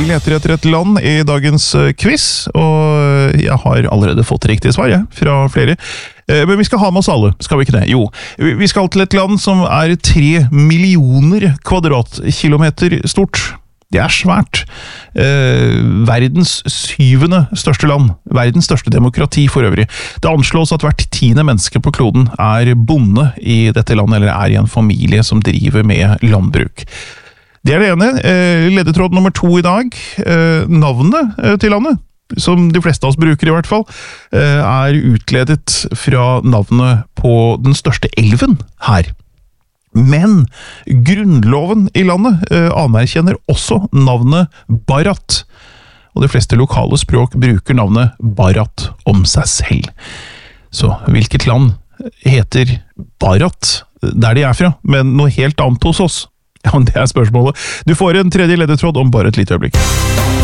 leter etter et land i dagens quiz, og jeg har allerede fått riktig svar, fra flere. Men vi skal ha med oss alle, skal vi ikke det? Jo, vi skal til et land som er 3 millioner kvadratkilometer stort. Det er svært. Verdens 7. største land. Verdens største demokrati for øvrig. Det anslås at hvert 10. menneske på kloden er bonde i dette landet, eller er i en familie som driver med landbruk. Det er det ene. Ledetråd nummer 2 i dag. Navnet til landet, som de fleste av oss bruker i hvert fall, er utledet fra navnet på den største elven her. Men grunnloven i landet anerkjenner også navnet Bharat, og de fleste lokale språk bruker navnet Bharat om seg selv. Så hvilket land heter Bharat der de er fra, men noe helt annet hos oss? Ja, det er spørsmålet. Du får en tredje ledetråd om bare et lite øyeblikk.